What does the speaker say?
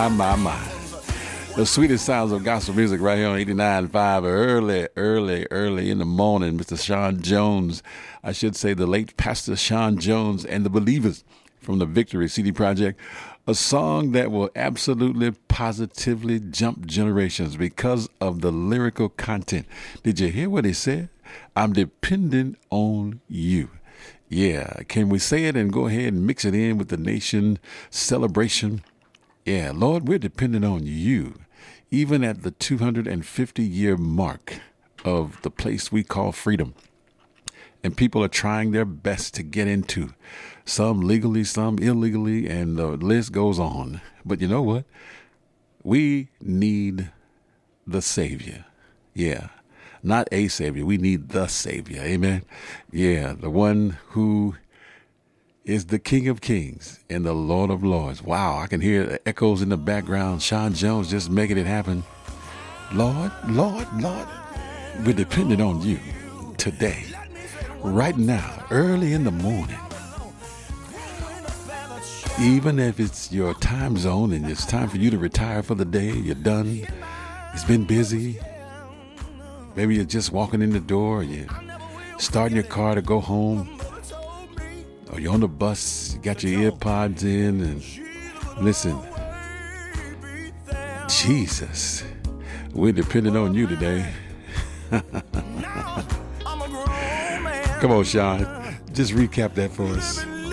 My. The sweetest sounds of gospel music right here on 89.5 early in the morning. Mr. Sean Jones, I should say the late Pastor Sean Jones and the Believers from the Victory CD Project. A song that will absolutely, positively jump generations because of the lyrical content. Did you hear what he said? I'm dependent on you. Yeah, can we say it and go ahead and mix it in with the nation celebration? Yeah, Lord, we're dependent on you. Even at the 250-year mark of the place we call freedom. And people are trying their best to get into. Some legally, some illegally, and the list goes on. But you know what? We need the Savior. Yeah. Not a Savior. We need the Savior. Amen. Yeah. The one who is the King of Kings and the Lord of Lords. Wow. I can hear the echoes in the background. Sean Jones just making it happen. Lord, we're dependent on you today, right now, early in the morning. Even if it's your time zone and it's time for you to retire for the day, you're done. It's been busy. Maybe you're just walking in the door, or you're starting your car to go home, or you're on the bus, you got your ear pods in, and listen, Jesus, we're dependent on you today. Come on, Sean, just recap that for us.